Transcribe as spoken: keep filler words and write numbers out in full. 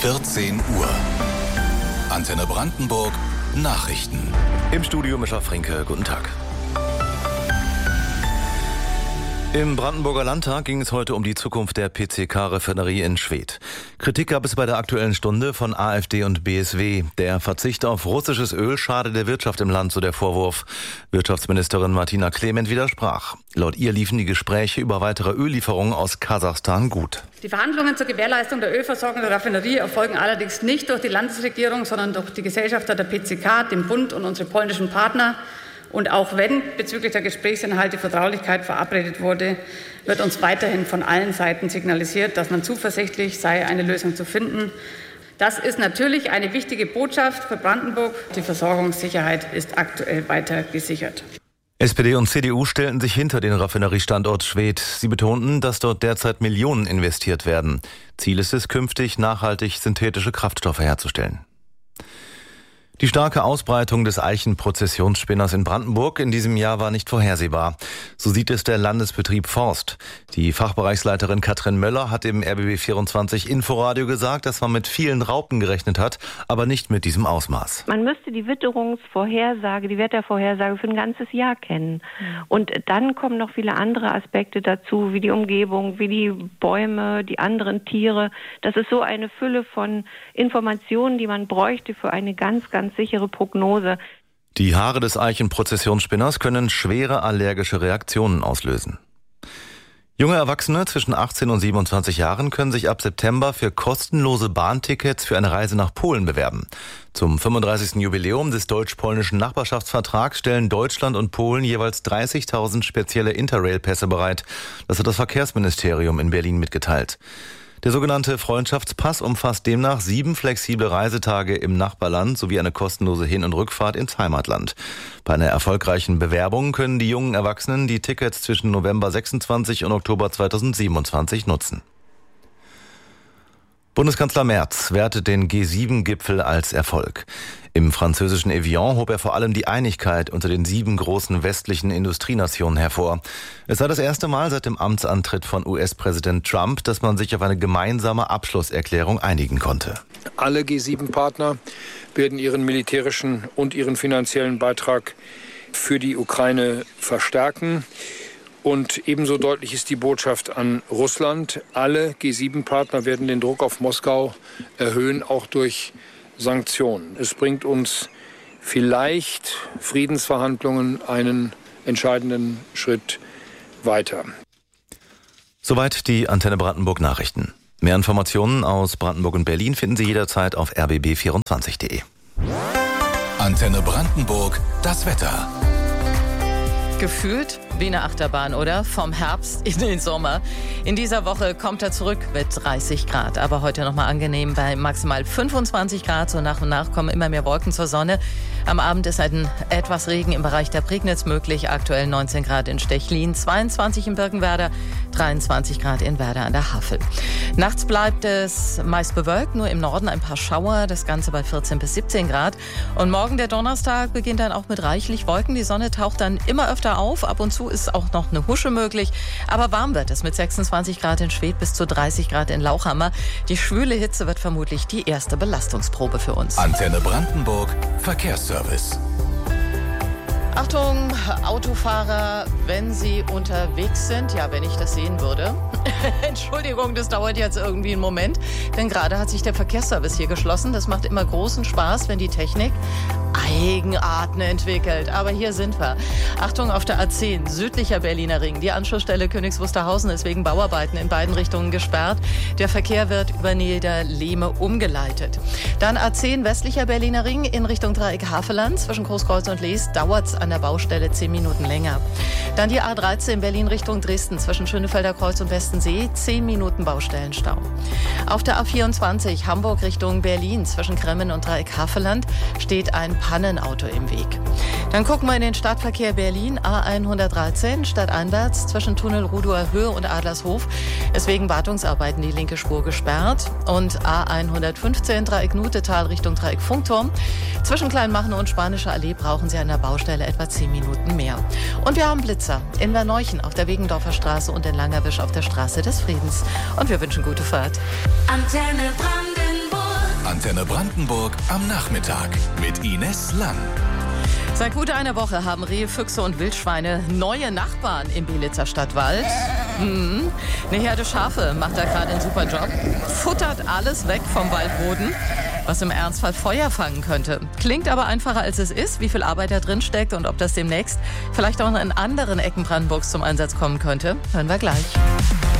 vierzehn Uhr. Antenne Brandenburg Nachrichten. Im Studio Mischa Fränke, guten Tag. Im Brandenburger Landtag ging es heute um die Zukunft der P C K-Raffinerie in Schwedt. Kritik gab es bei der Aktuellen Stunde von AfD und B S W. Der Verzicht auf russisches Öl schade der Wirtschaft im Land, so der Vorwurf. Wirtschaftsministerin Martina Clement widersprach. Laut ihr liefen die Gespräche über weitere Öllieferungen aus Kasachstan gut. Die Verhandlungen zur Gewährleistung der Ölversorgung der Raffinerie erfolgen allerdings nicht durch die Landesregierung, sondern durch die Gesellschafter der P C K, den Bund und unsere polnischen Partner. Und auch wenn bezüglich der Gesprächsinhalte Vertraulichkeit verabredet wurde, wird uns weiterhin von allen Seiten signalisiert, dass man zuversichtlich sei, eine Lösung zu finden. Das ist natürlich eine wichtige Botschaft für Brandenburg. Die Versorgungssicherheit ist aktuell weiter gesichert. S P D und C D U stellten sich hinter den Raffineriestandort Schwedt. Sie betonten, dass dort derzeit Millionen investiert werden. Ziel ist es, künftig nachhaltig synthetische Kraftstoffe herzustellen. Die starke Ausbreitung des Eichenprozessionsspinners in Brandenburg in diesem Jahr war nicht vorhersehbar. So sieht es der Landesbetrieb Forst. Die Fachbereichsleiterin Katrin Möller hat im R B B vierundzwanzig Inforadio gesagt, dass man mit vielen Raupen gerechnet hat, aber nicht mit diesem Ausmaß. Man müsste die Witterungsvorhersage, die Wettervorhersage für ein ganzes Jahr kennen. Und dann kommen noch viele andere Aspekte dazu, wie die Umgebung, wie die Bäume, die anderen Tiere. Das ist so eine Fülle von Informationen, die man bräuchte für eine ganz, ganz sichere Prognose. Die Haare des Eichenprozessionsspinners können schwere allergische Reaktionen auslösen. Junge Erwachsene zwischen achtzehn und siebenundzwanzig Jahren können sich ab September für kostenlose Bahntickets für eine Reise nach Polen bewerben. Zum fünfunddreißigsten Jubiläum des deutsch-polnischen Nachbarschaftsvertrags stellen Deutschland und Polen jeweils dreißigtausend spezielle Interrail-Pässe bereit. Das hat das Verkehrsministerium in Berlin mitgeteilt. Der sogenannte Freundschaftspass umfasst demnach sieben flexible Reisetage im Nachbarland sowie eine kostenlose Hin- und Rückfahrt ins Heimatland. Bei einer erfolgreichen Bewerbung können die jungen Erwachsenen die Tickets zwischen November sechsundzwanzig und Oktober zweitausendsiebenundzwanzig nutzen. Bundeskanzler Merz wertet den G sieben Gipfel als Erfolg. Im französischen Evian hob er vor allem die Einigkeit unter den sieben großen westlichen Industrienationen hervor. Es sei das erste Mal seit dem Amtsantritt von U S-Präsident Trump, dass man sich auf eine gemeinsame Abschlusserklärung einigen konnte. Alle G sieben Partner werden ihren militärischen und ihren finanziellen Beitrag für die Ukraine verstärken. Und ebenso deutlich ist die Botschaft an Russland. Alle G sieben Partner werden den Druck auf Moskau erhöhen, auch durch Sanktionen. Es bringt uns vielleicht Friedensverhandlungen einen entscheidenden Schritt weiter. Soweit die Antenne Brandenburg Nachrichten. Mehr Informationen aus Brandenburg und Berlin finden Sie jederzeit auf r b b vierundzwanzig punkt d e. Antenne Brandenburg, das Wetter. Gefühlt wie eine Achterbahn, oder? Vom Herbst in den Sommer. In dieser Woche kommt er zurück mit dreißig Grad. Aber heute nochmal angenehm bei maximal fünfundzwanzig Grad. So nach und nach kommen immer mehr Wolken zur Sonne. Am Abend ist ein etwas Regen im Bereich der Prignitz möglich. Aktuell neunzehn Grad in Stechlin, zweiundzwanzig in Birkenwerder, dreiundzwanzig Grad in Werder an der Havel. Nachts bleibt es meist bewölkt, nur im Norden ein paar Schauer. Das Ganze bei vierzehn bis siebzehn Grad. Und morgen, der Donnerstag, beginnt dann auch mit reichlich Wolken. Die Sonne taucht dann immer öfter auf. Ab und zu ist auch noch eine Husche möglich. Aber warm wird es mit sechsundzwanzig Grad in Schwedt bis zu dreißig Grad in Lauchhammer. Die schwüle Hitze wird vermutlich die erste Belastungsprobe für uns. Antenne Brandenburg, Verkehrsservice. Achtung, Autofahrer, wenn Sie unterwegs sind, ja, wenn ich das sehen würde. Entschuldigung, das dauert jetzt irgendwie einen Moment, denn gerade hat sich der Verkehrsservice hier geschlossen. Das macht immer großen Spaß, wenn die Technik Eigenarten entwickelt. Aber hier sind wir. Achtung, auf der A zehn, südlicher Berliner Ring. Die Anschlussstelle Königs Wusterhausen ist wegen Bauarbeiten in beiden Richtungen gesperrt. Der Verkehr wird über Nieder-Lehme umgeleitet. Dann A zehn, westlicher Berliner Ring in Richtung Dreieck Haveland. Zwischen Großkreuz und Lees dauert es an der Baustelle zehn Minuten länger. Dann die A dreizehn, Berlin Richtung Dresden. Zwischen Schönefelder Kreuz und Westensee zehn Minuten Baustellenstau. Auf der A vierundzwanzig, Hamburg Richtung Berlin. Zwischen Kremmen und Dreieck Haveland steht ein Pannenauto im Weg. Dann gucken wir in den Stadtverkehr Berlin. A hundertdreizehn, stadteinwärts zwischen Tunnel Rudower Höhe und Adlershof ist wegen Wartungsarbeiten die linke Spur gesperrt. Und A hundertfünfzehn, Dreieck Nutetal Richtung Dreieck Funkturm. Zwischen Kleinmachnow und Spanische Allee brauchen Sie an der Baustelle etwa zehn Minuten mehr. Und wir haben Blitzer in Werneuchen auf der Wegendorfer Straße und in Langerwisch auf der Straße des Friedens. Und wir wünschen gute Fahrt. Antenne Brandenburg. Antenne Brandenburg am Nachmittag mit Ines Lang. Seit gut einer Woche haben Rehe, Füchse und Wildschweine neue Nachbarn im Belitzer Stadtwald. Mhm. Eine Herde Schafe macht da gerade einen super Job. Futtert alles weg vom Waldboden, was im Ernstfall Feuer fangen könnte. Klingt aber einfacher, als es ist. Wie viel Arbeit da drin steckt und ob das demnächst vielleicht auch in anderen Ecken Brandenburgs zum Einsatz kommen könnte, hören wir gleich.